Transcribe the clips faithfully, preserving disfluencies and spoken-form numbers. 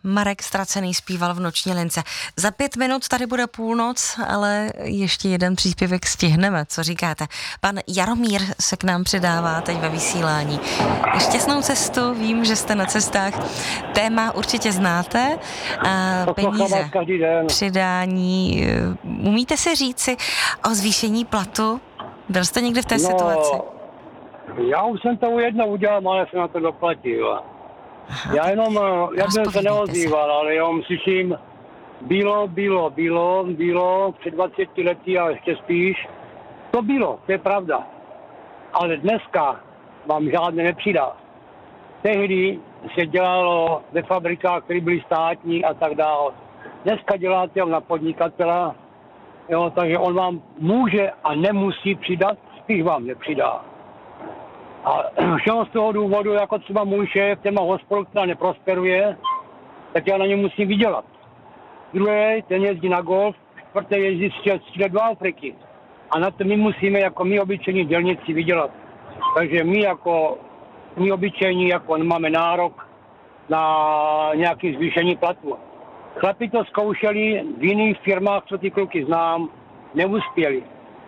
Marek Ztracený zpíval v Noční lince. Za pět minut tady bude půlnoc, ale ještě jeden příspěvek stihneme. Co říkáte? Pan Jaromír se k nám přidává teď ve vysílání. Šťastnou cestu, vím, že jste na cestách. Téma určitě znáte. A peníze, přidání. Umíte si říci o zvýšení platu? Byl jste někdy v té no, situaci? Já už jsem to jednou udělal, ale jsem na to doplatil. Aha, já jenom, já jsem se neozýval, ale jenom slyším, bylo, bylo, bylo, bylo, před dvaceti lety a ještě spíš. To bylo, to je pravda. Ale dneska vám žádné nepřidá. Tehdy se dělalo ve fabrikách, které byly státní a tak dále. Dneska děláte na podnikatela, jo, takže on vám může a nemusí přidat, spíš vám nepřidá. A všeho z toho důvodu, jako třeba můj šéf, ten má hospodu, která neprosperuje, tak já na něm musím vydělat. Druhý, ten jezdí na golf, čtvrtý jezdí střílet do Afriky. A na to my musíme jako my obyčejní dělníci vydělat. Takže my jako my obyčejní jako máme nárok na nějaké zvýšení platu. Chlapi to zkoušeli v jiných firmách, co ty kluky znám, neuspěli.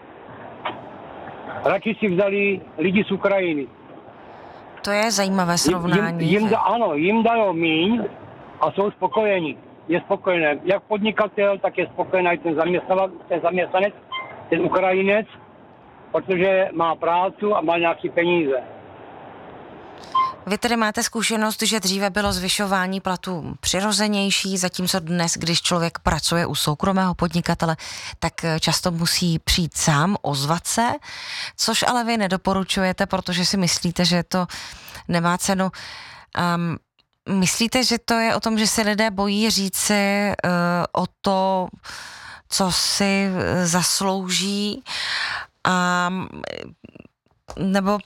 Radši si vzali lidi z Ukrajiny. To je zajímavé srovnání. Jim, jim da, ano, jim dají míň a jsou spokojení. Je spokojený. Jak podnikatel, tak je spokojený ten zaměstnanec, ten zaměstnanec, ten Ukrajinec, protože má práci a má nějaké peníze. Vy tedy máte zkušenost, že dříve bylo zvyšování platů přirozenější, zatímco dnes, když člověk pracuje u soukromého podnikatele, tak často musí přijít sám, ozvat se, což ale vy nedoporučujete, protože si myslíte, že to nemá cenu. Um, myslíte, že to je o tom, že se lidé bojí říci uh, o to, co si zaslouží, um, nebo...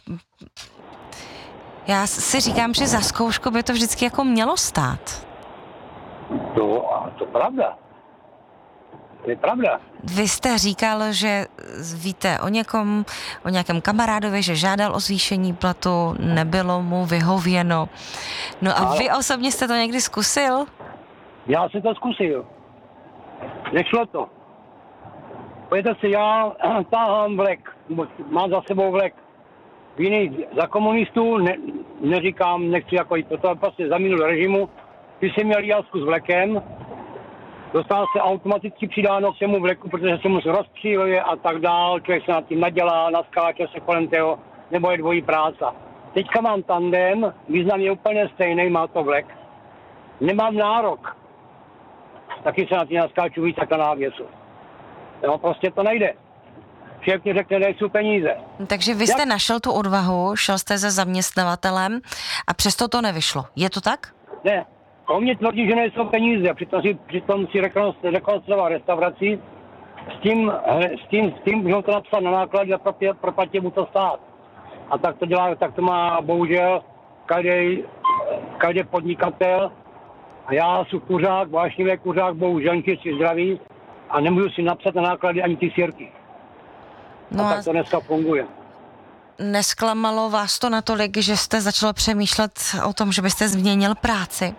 Já si říkám, že za zkoušku by to vždycky jako mělo stát. To, to pravda. To je pravda. Vy jste říkal, že víte o někom, o nějakém kamarádovi, že žádal o zvýšení platu, nebylo mu vyhověno. No a Ale vy osobně jste to někdy zkusil? Já jsem to zkusil. Nešlo to. Pojďte si, já táhám vlek, mám za sebou vlek. Jiný za komunistů, ne, neříkám, nechci jako jít, to prostě za minulý režimu, když jsem měl jásku s vlekem, dostal se automaticky přidáno k těmu vleku, protože se mu rozpříluje a tak dál, člověk se nad tím nadělá, naskáče se kolem toho, nebo je dvojí práce. Teďka mám tandem, význam je úplně stejný, má to vlek. Nemám nárok, taky se na tím naskáču víc jak na návěsu. No, prostě to nejde. Šéf ti řekne, nejsou peníze. Takže vy jste Jak? našel tu odvahu, šel jste se zaměstnavatelem a přesto to nevyšlo. Je to tak? Ne. On mě tvrdí, že nejsou peníze. Přitom si, přitom si rekonstruoval restauraci s tím, s tím, s tím, že ho to napsal na náklady a proplatí mu to stát. A tak to dělá, tak to má bohužel každý, každý podnikatel. A já jsem kuřák, vášnivý kuřák, bohužel si zdraví a nemůžu si napsat na náklady ani ty sírky. No a tak to dneska funguje. Nesklamalo vás to natolik, že jste začal přemýšlet o tom, že byste změnil práci?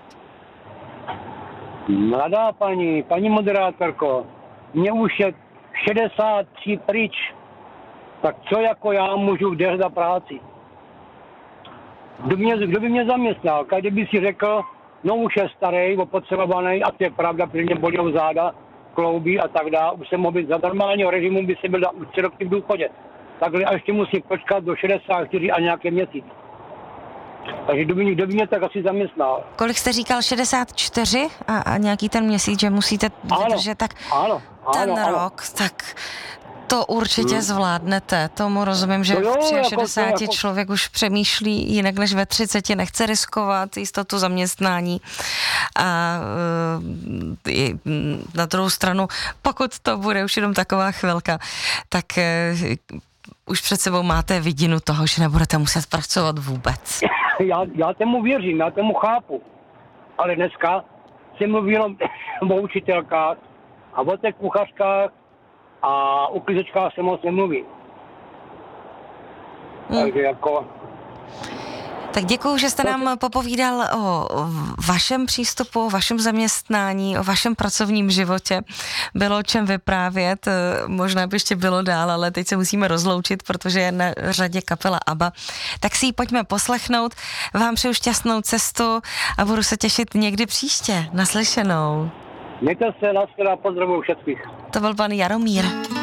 Mladá paní, paní moderátorko, mě už je šedesát tři pryč, tak co jako já můžu kde hledat práci? Kdo by, mě, kdo by mě zaměstnal? Každý by si řekl, no už je starý, opotřebovaný, a to je pravda, protože mě bolí záda, kloubí a tak dále. Už jsem mohl být za normálního režimu, by se byl už tři roky v důchodě. Takhle a ještě musím počkat do šedesát čtyři a nějaké měsíc. Takže kdo by, kdo by mě tak asi zaměstnal. Kolik jste říkal, šedesát čtyři a, a nějaký ten měsíc, že musíte vydržet, tak ano, ano, ten ano. rok, tak to určitě hmm. zvládnete. Tomu rozumím, že jo, v šedesáti jako, jako... člověk už přemýšlí jinak než ve třiceti, nechce riskovat jistotu zaměstnání. A e, na druhou stranu, pokud to bude už jenom taková chvilka, tak e, už před sebou máte vidinu toho, že nebudete muset pracovat vůbec. Já, já tomu věřím, já tomu chápu. Ale dneska se mluví jenom o učitelkách a o těch kuchařkách a o klízečkách se moc nemluví. Hmm. Takže jako... Tak děkuju, že jste nám popovídal o vašem přístupu, o vašem zaměstnání, o vašem pracovním životě. Bylo o čem vyprávět, možná by ještě bylo dál, ale teď se musíme rozloučit, protože je na řadě kapela ABBA. Tak si ji pojďme poslechnout. Vám přeju šťastnou cestu a budu se těšit někdy příště. Naslyšenou. Mějte se, naschledanou, pozdravuju všetkých. To byl pan Jaromír.